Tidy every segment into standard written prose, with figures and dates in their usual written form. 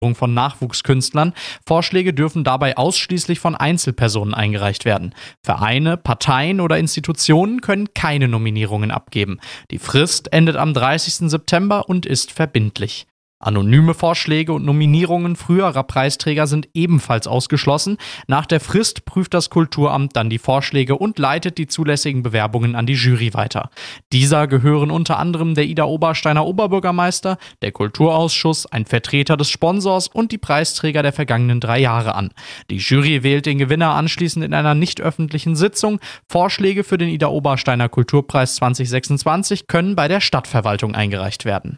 von Nachwuchskünstlern. Vorschläge dürfen dabei ausschließlich von Einzelpersonen eingereicht werden. Vereine, Parteien oder Institutionen können keine Nominierungen abgeben. Die Frist endet am 30. September und ist verbindlich. Anonyme Vorschläge und Nominierungen früherer Preisträger sind ebenfalls ausgeschlossen. Nach der Frist prüft das Kulturamt dann die Vorschläge und leitet die zulässigen Bewerbungen an die Jury weiter. Dieser gehören unter anderem der Idar-Obersteiner Oberbürgermeister, der Kulturausschuss, ein Vertreter des Sponsors und die Preisträger der vergangenen 3 Jahre an. Die Jury wählt den Gewinner anschließend in einer nicht öffentlichen Sitzung. Vorschläge für den Idar-Obersteiner Kulturpreis 2026 können bei der Stadtverwaltung eingereicht werden.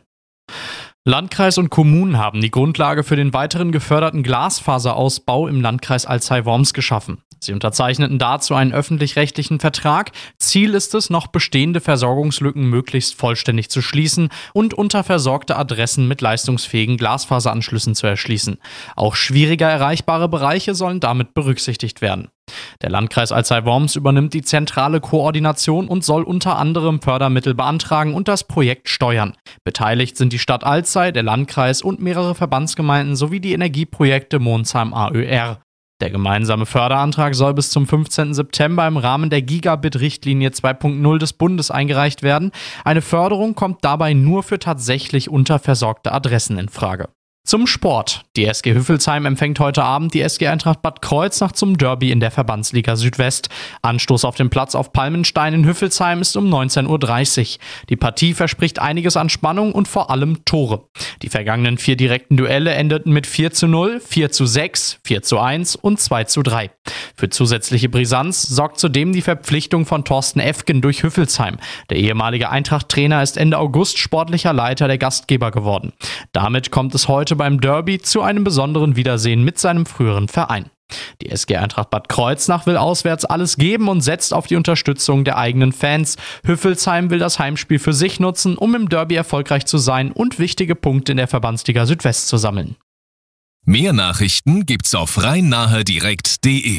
Landkreis und Kommunen haben die Grundlage für den weiteren geförderten Glasfaserausbau im Landkreis Alzey-Worms geschaffen. Sie unterzeichneten dazu einen öffentlich-rechtlichen Vertrag. Ziel ist es, noch bestehende Versorgungslücken möglichst vollständig zu schließen und unterversorgte Adressen mit leistungsfähigen Glasfaseranschlüssen zu erschließen. Auch schwieriger erreichbare Bereiche sollen damit berücksichtigt werden. Der Landkreis Alzey-Worms übernimmt die zentrale Koordination und soll unter anderem Fördermittel beantragen und das Projekt steuern. Beteiligt sind die Stadt Alzey, der Landkreis und mehrere Verbandsgemeinden sowie die Energieprojekte Monsheim AÖR. Der gemeinsame Förderantrag soll bis zum 15. September im Rahmen der Gigabit-Richtlinie 2.0 des Bundes eingereicht werden. Eine Förderung kommt dabei nur für tatsächlich unterversorgte Adressen in Frage. Zum Sport. Die SG Hüffelsheim empfängt heute Abend die SG Eintracht Bad Kreuznach zum Derby in der Verbandsliga Südwest. Anstoß auf dem Platz auf Palmenstein in Hüffelsheim ist um 19:30 Uhr. Die Partie verspricht einiges an Spannung und vor allem Tore. Die vergangenen 4 direkten Duelle endeten mit 4:0, 4:6, 4:1 und 2:3. Für zusätzliche Brisanz sorgt zudem die Verpflichtung von Thorsten Efgen durch Hüffelsheim. Der ehemalige Eintracht-Trainer ist Ende August sportlicher Leiter der Gastgeber geworden. Damit kommt es heute beim Derby zu einem besonderen Wiedersehen mit seinem früheren Verein. Die SG Eintracht Bad Kreuznach will auswärts alles geben und setzt auf die Unterstützung der eigenen Fans. Hüffelsheim will das Heimspiel für sich nutzen, um im Derby erfolgreich zu sein und wichtige Punkte in der Verbandsliga Südwest zu sammeln. Mehr Nachrichten gibt's auf rhein-nahe-direkt.de.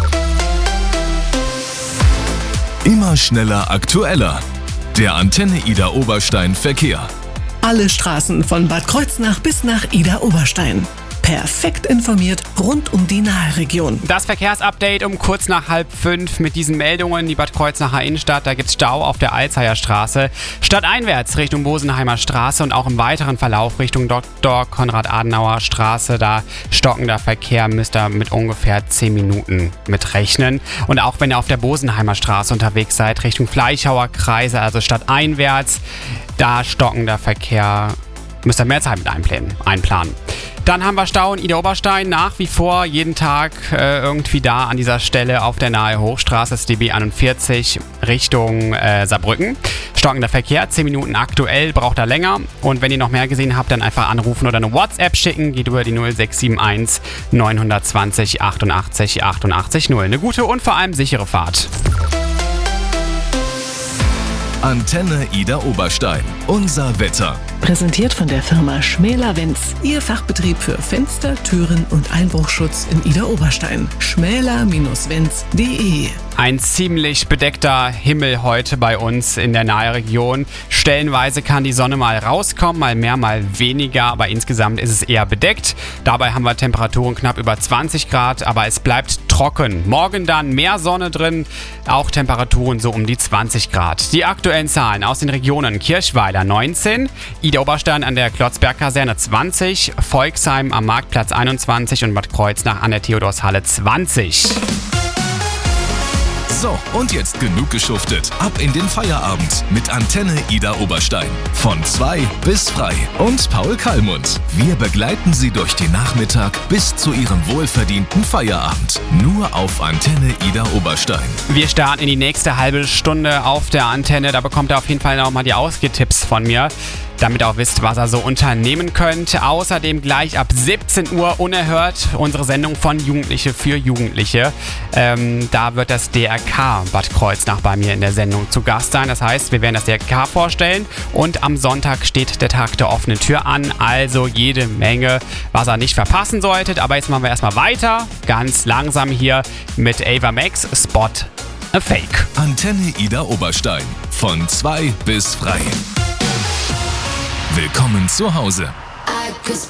Immer schneller, aktueller. Der Antenne Idar-Oberstein Verkehr. Alle Straßen von Bad Kreuznach bis nach Idar-Oberstein. Perfekt informiert rund um die Nahe-Region. Das Verkehrsupdate um kurz nach 4:30 mit diesen Meldungen. Die Bad Kreuznacher Innenstadt, da gibt's Stau auf der Alzeyer Straße. Stadteinwärts Richtung Bosenheimer Straße und auch im weiteren Verlauf Richtung Dr. Konrad-Adenauer Straße. Da stockender Verkehr, müsst ihr mit ungefähr 10 Minuten mit rechnen. Und auch wenn ihr auf der Bosenheimer Straße unterwegs seid, Richtung Fleischhauer Kreise, also stadteinwärts, da stockender Verkehr, müsst ihr mehr Zeit mit einplanen. Dann haben wir Stau in Idar-Oberstein, nach wie vor jeden Tag irgendwie da an dieser Stelle auf der Nahe Hochstraße, das DB 41 Richtung Saarbrücken. Stockender Verkehr, 10 Minuten aktuell, braucht er länger. Und wenn ihr noch mehr gesehen habt, dann einfach anrufen oder eine WhatsApp schicken, geht über die 0671 920 88 88 0. Eine gute und vor allem sichere Fahrt. Antenne Idar-Oberstein. Unser Wetter. Präsentiert von der Firma Schmäler-Wenz. Ihr Fachbetrieb für Fenster, Türen und Einbruchschutz in Idar-Oberstein. schmäler-wenz.de. Ein ziemlich bedeckter Himmel heute bei uns in der Nahe-Region. Stellenweise kann die Sonne mal rauskommen, mal mehr, mal weniger, aber insgesamt ist es eher bedeckt. Dabei haben wir Temperaturen knapp über 20 Grad, aber es bleibt trocken. Morgen dann mehr Sonne drin, auch Temperaturen so um die 20 Grad. Die aktuellen Zahlen aus den Regionen Kirchweiler 19, Idar-Oberstein an der Klotzberg-Kaserne 20, Volksheim am Marktplatz 21 und Bad Kreuznach an der Theodorshalle 20. So, und jetzt genug geschuftet. Ab in den Feierabend mit Antenne Idar-Oberstein. Von 2 bis frei. Und Paul Kallmund. Wir begleiten Sie durch den Nachmittag bis zu Ihrem wohlverdienten Feierabend. Nur auf Antenne Idar-Oberstein. Wir starten in die nächste halbe Stunde auf der Antenne. Da bekommt ihr auf jeden Fall nochmal die Ausgehtipps von mir, damit ihr auch wisst, was ihr so unternehmen könnt. Außerdem gleich ab 17 Uhr unerhört unsere Sendung von Jugendliche für Jugendliche. Da wird das DRK Bad Kreuznach bei mir in der Sendung zu Gast sein. Das heißt, wir werden das DRK vorstellen und am Sonntag steht der Tag der offenen Tür an. Also jede Menge, was ihr nicht verpassen solltet. Aber jetzt machen wir erstmal weiter, ganz langsam hier mit Ava Max, Spot a Fake. Antenne Idar-Oberstein. Von 2 bis frei. Willkommen zu Hause.